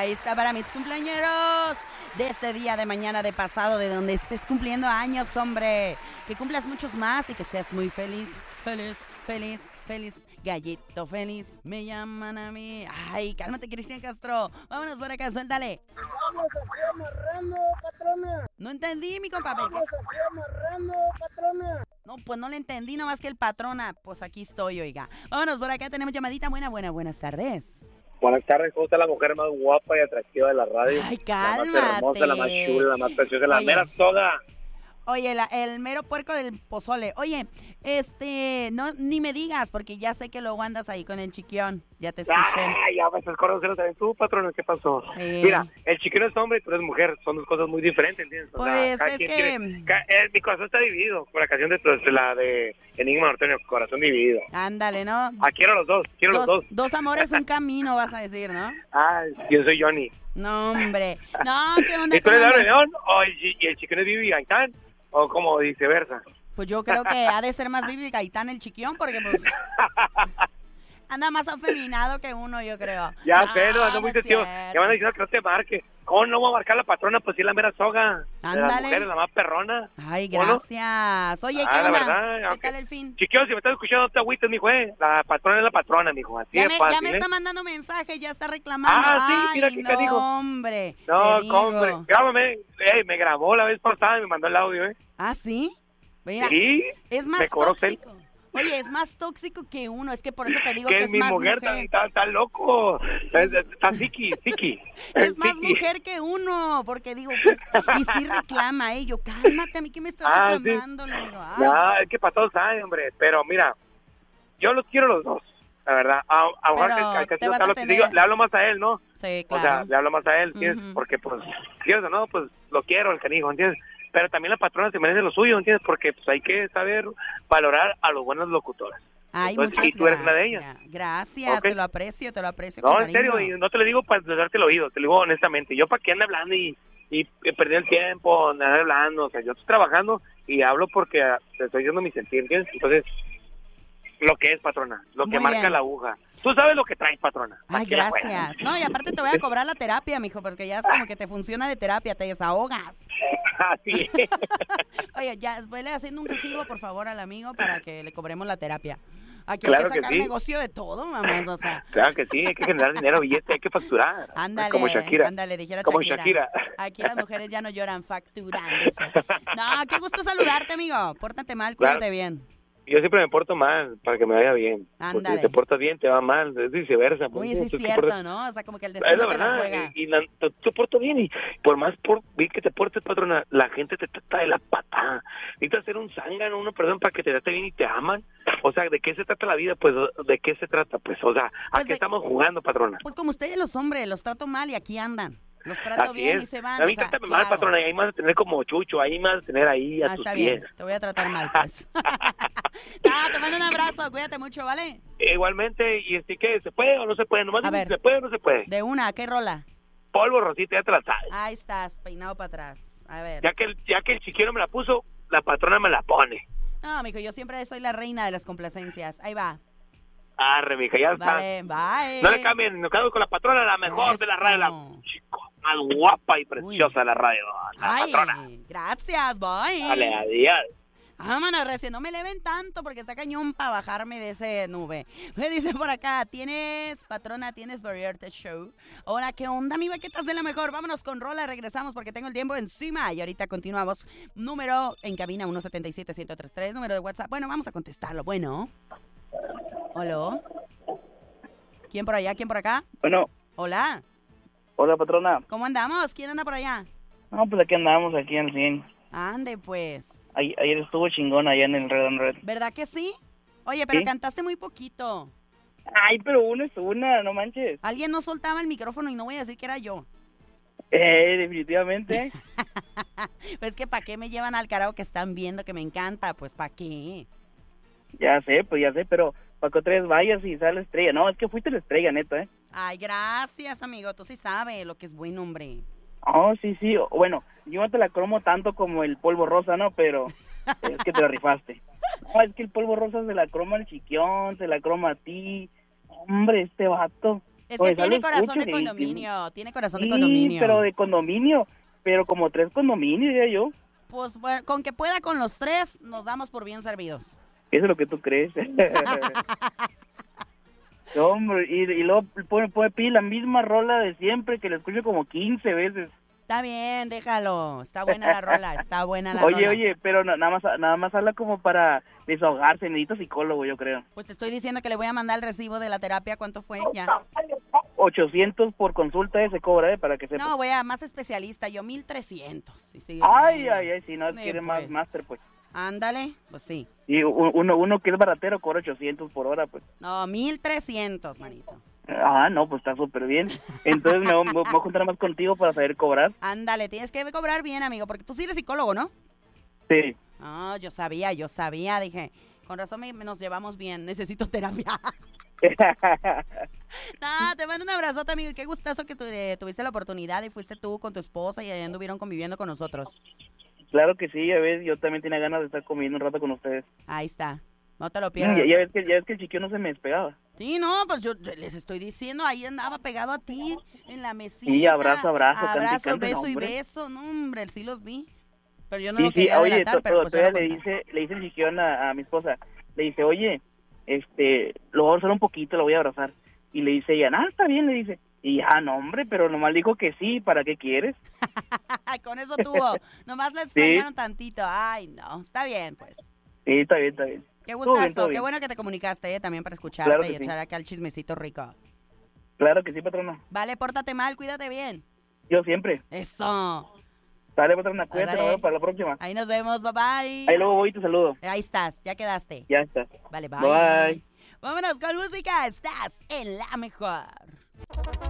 ahí está para mis cumpleañeros de este día, de mañana, de pasado, de donde estés cumpliendo años, hombre. Que cumplas muchos más y que seas muy feliz. Feliz, feliz, feliz. Gallito feliz, me llaman a mí. Ay, cálmate, Cristian Castro. Vámonos por acá, suéltale. Vamos aquí amarrando, patrona. No entendí, mi compa. Vamos aquí amarrando, patrona. No, pues no le entendí, nomás que el patrona. Pues aquí estoy, oiga. Vámonos por acá, tenemos llamadita. Buenas tardes. Buenas tardes, ¿cómo está la mujer más guapa y atractiva de la radio? Ay, cálmate. La más hermosa, la más chula, la más preciosa, la mera toda. Oye, el mero puerco del pozole. Oye, no, ni me digas, porque ya sé que luego andas ahí con el chiquión. Ya te escuché. Ay, ya me estás conociendo también tú, patrona, ¿qué pasó? Sí. Mira, el chiquión es hombre y tú eres mujer, son dos cosas muy diferentes, ¿entiendes? Pues cada es quien que... mi corazón está dividido, por la canción de la de Enigma Norteño, corazón dividido. Ándale, ¿no? Quiero los dos. Dos amores, un camino, vas a decir, ¿no? Ay, yo soy Johnny. No, hombre. No, ¿qué onda? ¿Y tú eres de León? ¿Y el chiquión es Vivi Gaitán? ¿O como viceversa? Pues yo creo que ha de ser más Vivi Gaitán el chiquión, porque pues... anda más afeminado que uno, yo creo. Ya sé, no ando muy testigo. Ya van a decir que no te marque. ¿Cómo no va a marcar la patrona? Pues sí, la mera soga. Ándale. De las mujeres, la más perrona. Ay, gracias. Oye, ¿qué onda? Verdad, ¿Qué tal el fin? Chiquillo, si me estás escuchando, no te agüites, mijo, La patrona es la patrona, mijo. Así ya es fácil, ya me está mandando mensaje, ya está reclamando. Sí, mira ay, qué no, canijo. hombre. No, te digo. hombre. Grábame. Me grabó la vez pasada y me mandó el audio, ¿Ah, sí? Mira, sí. es más tóxico. Oye, es más tóxico que uno, es que por eso te digo que es mi más mujer. Está loco. Está psiqui. Es más mujer que uno, porque digo, pues, y sí reclama, yo, cálmate, a mí que me estás reclamando, sí. le digo, ay. No, es que para todos saben, hombre, pero mira, yo los quiero los dos, la verdad. Le hablo más a él, ¿no? Sí, claro. O sea, le hablo más a él, ¿entiendes? Porque, pues, ¿quieres o no? Pues, lo quiero, el canijo, ¿entiendes? Pero también la patrona se merece lo suyo, ¿entiendes? Porque, pues, hay que saber valorar a los buenos locutores. Ay, entonces, muchas y tú eres una de ellas. Gracias, ¿Okay? te lo aprecio. No, en serio, y no te lo digo para darte el oído, te lo digo honestamente. Yo para qué ande hablando y perdí el tiempo, andar hablando, o sea, yo estoy trabajando y hablo porque te estoy diciendo mi sentir, ¿entiendes? Entonces, lo que es, patrona, lo que marca la aguja. Tú sabes lo que traes, patrona. Ay, gracias. No, y aparte te voy a cobrar la terapia, mijo, porque ya es como que te funciona de terapia, te desahogas. Así es. Oye, ya, vele haciendo un recibo, por favor, al amigo para que le cobremos la terapia. Aquí claro hay que sacar sí. negocio de todo, mamá, o sea. Claro que sí, hay que generar dinero, billete, hay que facturar. Ándale, como Shakira. Ándale, dijera como Shakira. Aquí las mujeres ya no lloran, facturan. No, qué gusto saludarte, amigo. Pórtate mal, cuídate bien. Yo siempre me porto mal para que me vaya bien. Ándale. Porque si te portas bien, te va mal. Es viceversa. Uy, sí es cierto, ¿no? O sea, como que el destino te la juega. Y te porto bien y por más bien que te portes, patrona, la gente te trata de la patada. Necesitas ser un zángano, una persona para que te trate bien y te aman. O sea, ¿de qué se trata la vida? Pues, ¿de qué se trata? Pues, o sea, ¿a qué estamos jugando, patrona? Pues como ustedes los hombres, los trato mal y aquí andan. Los trato así bien es. Y se van. A mí trátame mal, patrona, y ahí me vas a tener como chucho, ahí me vas a tener ahí a tus está pies. Bien. Te voy a tratar mal, pues. Te mando un abrazo, cuídate mucho, ¿vale? Igualmente, y ¿qué? ¿Se puede o no se puede? Nomás ¿se puede o no se puede? De una, ¿qué rola? Polvo Rosita, ya te la sabes. Ahí estás, peinado para atrás. A ver. Ya que el chiquero me la puso, la patrona me la pone. No, mijo, yo siempre soy la reina de las complacencias. Ahí va. Arre, mija, ya está. Bye. No le cambien, no quedo con la patrona, la mejor de la radio, la chico más guapa y preciosa de la radio, la patrona. Gracias, bye. Dale, adiós. Mano, recién no me eleven tanto porque está cañón para bajarme de ese nube. Me dice por acá, patrona, tienes Variety Show. Hola, ¿qué onda, mi baquetas de la mejor? Vámonos con rola, regresamos porque tengo el tiempo encima. Y ahorita continuamos. Número en cabina 177-1033, número de WhatsApp. Bueno, vamos a contestarlo. Bueno. Hola. ¿Quién por allá? ¿Quién por acá? Bueno. Hola. Hola, patrona. ¿Cómo andamos? ¿Quién anda por allá? No, pues aquí andamos, aquí al 100. Ande, pues. Ayer estuvo chingón allá en el Red on Red. ¿Verdad que sí? Oye, pero ¿Sí? Cantaste muy poquito. Ay, pero una es una, no manches. Alguien no soltaba el micrófono y no voy a decir que era yo. Definitivamente. Pues que ¿para qué me llevan al carajo que están viendo que me encanta? Pues ¿para qué? Ya sé, pero ¿para qué otra vez vayas y sale estrella? No, es que fuiste la estrella, neta, Ay, gracias, amigo. Tú sí sabes lo que es buen hombre. Oh, sí. Bueno, yo no te la cromo tanto como el polvo rosa, ¿no? Pero es que te la rifaste. No, es que el polvo rosa se la croma al chiquión, se la croma a ti. Hombre, este vato. Es Pues, que tiene lo corazón escucho de y- condominio, tiene corazón de Sí, condominio. pero de condominio, pero como 3 condominios, diría yo. Pues bueno, con que pueda con los 3, nos damos por bien servidos. Eso es lo que tú crees. No, hombre, y luego pide la misma rola de siempre, que la escucho como 15 veces. Está bien, déjalo. Está buena la rola, está buena la rola. Oye, pero nada más habla como para desahogarse. Necesita psicólogo, yo creo. Pues te estoy diciendo que le voy a mandar el recibo de la terapia. ¿Cuánto fue? Ya. 800 por consulta se cobra, para que sepa. No, voy a más especialista. Yo 1,300. Sí, sí. Ay, si no Sí, quiere pues. más máster, pues. Ándale, pues sí. Y uno que es baratero cobra 800 por hora, pues. No, 1,300, manito. No, pues está súper bien. Entonces me voy a juntar más contigo para saber cobrar. Ándale, tienes que cobrar bien, amigo, porque tú sí eres psicólogo, ¿no? Sí. Ah, yo sabía. Dije, con razón nos llevamos bien. Necesito terapia. Te mando un abrazote, amigo. Y qué gustazo que tuviste la oportunidad y fuiste tú con tu esposa y anduvieron conviviendo con nosotros. Claro que sí, a ver, yo también tenía ganas de estar comiendo un rato con ustedes. Ahí está. No te lo pierdas. Ya ves que el chiquillo no se me despegaba. Sí, no, pues yo les estoy diciendo, ahí andaba pegado a ti, en la mesita. Sí, abrazo, cante, Abrazo, beso y hombre. beso. No, hombre, sí los vi. Pero yo no Sí, lo quería oye, delatar, pero pues todavía era le contar. dice el chiquillo a mi esposa, le dice, oye, lo voy a abrazar un poquito, lo voy a abrazar. Y le dice ella, está bien, le dice. Y no, hombre, pero nomás dijo que sí, ¿para qué quieres? Con eso tuvo. Nomás le extrañaron tantito. Ay, no, está bien, pues. Sí, está bien, está bien. Qué Todo bien, gustazo, todo qué bien. bueno que te comunicaste, también para escucharte Claro que y sí. echar acá el chismecito rico. Claro que sí, patrona. Vale, pórtate mal, cuídate bien. Yo siempre. Eso. Dale, patrona, cuídate, Dale. nos vemos para la próxima. Ahí nos vemos, bye bye. Ahí luego voy y te saludo. Ahí estás, ya quedaste. Ya está. Vale, bye. Bye. Vámonos con música, estás en la mejor.